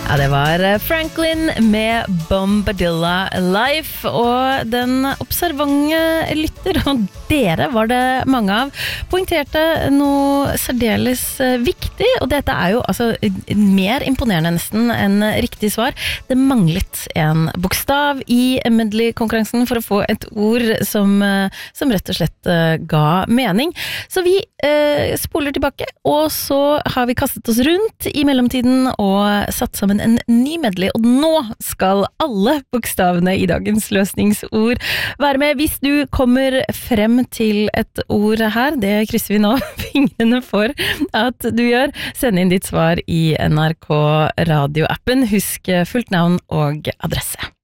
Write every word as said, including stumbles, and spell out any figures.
Ja, det var Franklin med Bombadilla Life, og den observante lytter, og dere var det mange av, poengterte noe særdeles viktig, og dette er jo altså mer imponerende nesten enn riktig svar. Det manglet en bokstav i medley-konkurransen for å få et ord som, som rett og slett ga mening. Så vi eh, spoler tilbake, og så har vi kastet oss rundt i mellomtiden og satt sammen en ny medley, og nå skal alle bokstavene i dagens løsningsord være med. Hvis du kommer frem til et ord her, det krysser vi nå fingrene for at du gjør, send inn ditt svar i N R K radio-appen. Husk fullt navn og adresse.